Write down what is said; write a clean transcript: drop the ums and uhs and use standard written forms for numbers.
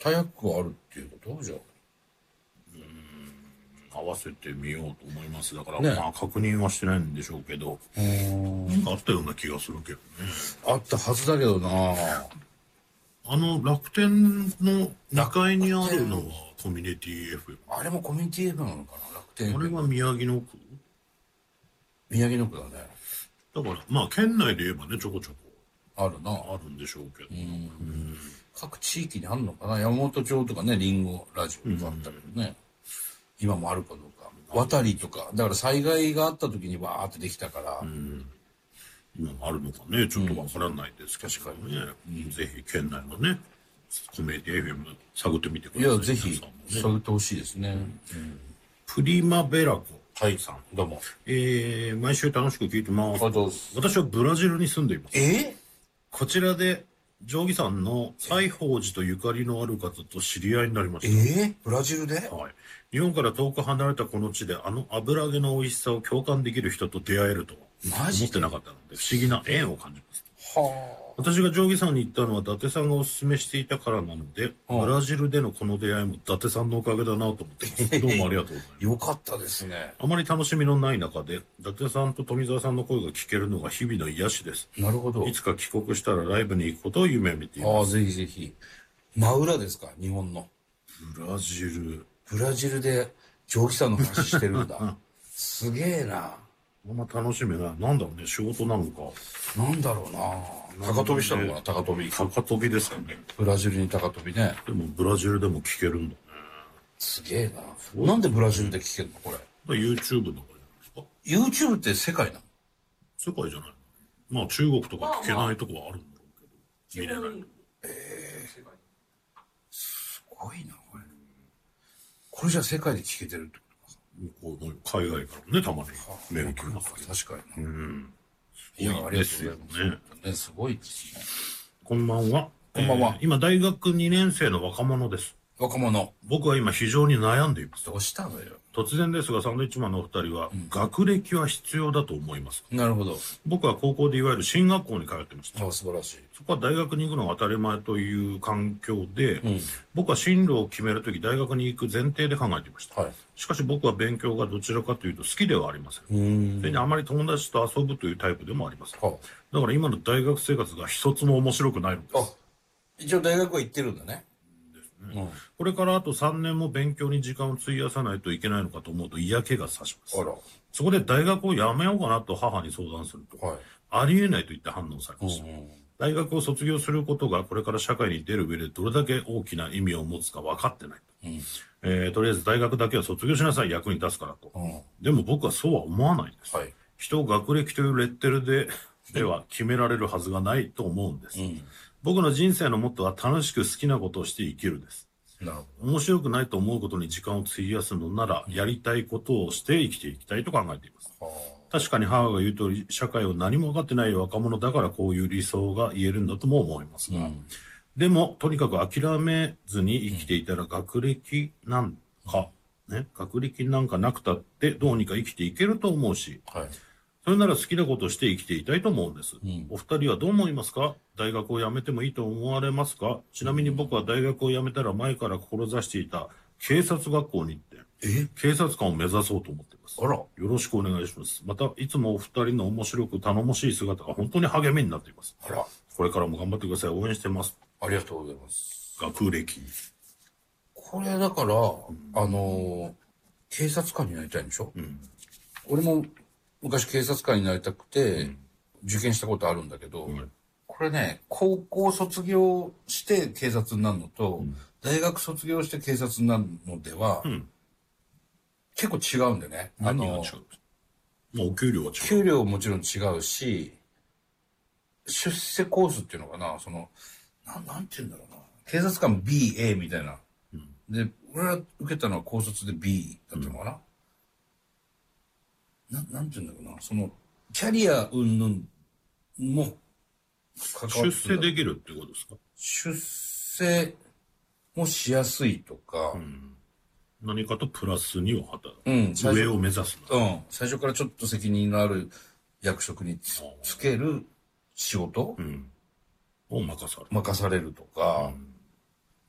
早くあるっていうことじゃ合わせてみようと思います。だから、 ねまあ確認はしてないんでしょうけど、なんかあったような気がするけどね。 あったはずだけどな。 楽天の2階にあるのはコミュニティ FM。 あれもコミュニティ FM なのかな、楽天あれ FM。 は宮城の区宮城野区だね。 だから、まあ県内で言えばね、ちょこちょこあるな。 あるんでしょうけど。 各地域にあるのかな。山本町とかね、リンゴラジオとかあったけどね。今もあるかどうか。渡りとか。だから災害があった時にわーってできたから。 今もあるのかね、ちょっとわからないですけどね。ぜひ県内のね、コミュニティ FM 探ってみてください。 いや、ぜひ皆さんもね探ってほしいですね。 プリマベラコはいさん。 どうも。 毎週楽しく聞いてます。 ありがとうございます私はブラジルに住んでいます。 えこちらで、定規さんの西宝寺とゆかりのある方と知り合いになりましブラジルでた。はい。日本から遠く離れたこの地で油揚げの美味しさを共感できる人と出会えるとはマジで思ってなかったので不思議な縁を感じます。 は私が定規さんに行ったのは伊達さんがお勧めしていたからなので、ブラジルでのこの出会いも伊達さんのおかげだなと思ってます。どうもありがとうございます。 あ。よかったですね。 あまり楽しみのない中で、伊達さんと富澤さんの声が聞けるのが日々の癒しです。 なるほど。 いつか帰国したらライブに行くことを夢見ていああ、 ます。 ぜひぜひ。真裏ですか、日本の。 ブラジル。 ブラジルで定規さんの話してるんだ。すげえな。 あんま楽しめない。なんだろうね、仕事なのか。 なんだろうな。高飛びしたのかな、高飛び。 高飛びですかね。 ブラジルに高飛びね。 でもブラジルでも聞けるんだね。 すげえな。なんでブラジルで聞けるのこれ。 YouTube とかじゃないですか。 YouTube って世界なの？ 世界じゃないの。まあ中国とか聞けないとこはあるんだろうけど、見れないとこ。 すごいな、これ。これじゃ世界で聞けてるってことか。 こう海外からもね、たまにメール来ますけど。 確かにな。 いや、ありがとうございますね。 ね、すごいですね。 こんばんは。 こんばんは今大学2年生の若者です。 若者。 僕は今非常に悩んでいます。 どうしたのよ。 突然ですが、サンドイッチマンのお二人は、学歴は必要だと思いますか？ なるほど。 僕は高校でいわゆる進学校に通ってました。 あ、素晴らしい。 そこは大学に行くのが当たり前という環境で、僕は進路を決めるとき大学に行く前提で考えていました。 はい。 しかし僕は勉強がどちらかというと好きではありません。それにあまり友達と遊ぶというタイプでもありません。 はだから今の大学生活が一つも面白くないのです。 あ、一応大学は行ってるんだね。 これからあと3年も勉強に時間を費やさないといけないのかと思うと嫌気がさします。 あら。 そこで大学を辞めようかなと母に相談すると、 はい。 ありえないと言って反応されました。大学を卒業することがこれから社会に出る上でどれだけ大きな意味を持つか分かってないと。とりあえず大学だけは卒業しなさい、役に立つからと。でも僕はそうは思わないんです。 はい。 人を学歴というレッテルでは決められるはずがないと思うんです。僕の人生のモットーは楽しく好きなことをして生きるです。 なるほど。 面白くないと思うことに時間を費やすのなら、やりたいことをして生きていきたいと考えています。確かに母が言う通り、社会を何も分かってない若者だからこういう理想が言えるんだとも思いますが、でも、とにかく諦めずに生きていたら学歴なんか、ね、学歴なんかなくたってどうにか生きていけると思うし、 はい。 それなら好きなことをして生きていたいと思うんです。お二人はどう思いますか？大学を辞めてもいいと思われますか？ちなみに僕は大学を辞めたら前から志していた警察学校に行って、警察官を目指そうと思っています。 あら。 よろしくお願いします。また、いつもお二人の面白く頼もしい姿が本当に励みになっています。 あら。 これからも頑張ってください。応援してます。 ありがとうございます。 学歴。 これだから、警察官になりたいんでしょ？俺も昔警察官になりたくて、受験したことあるんだけど、これね、高校卒業して警察になるのと、大学卒業して警察になるのでは、結構違うんでね。 何が違う？まあ、お給料は違う。 給料もちろん違うし、出世コースっていうのかな、なんて言うんだろうな。警察官 BA みたいな。で、俺が受けたのは高卒で B だったのかな。なんて言うんだろうな。キャリア云々も関わって出世できるってことですか？ 出世もしやすいとか、 何かとプラスには働く。 最初上を目指すの。 最初からちょっと責任のある役職につける仕事、 を任される。 任されるとか、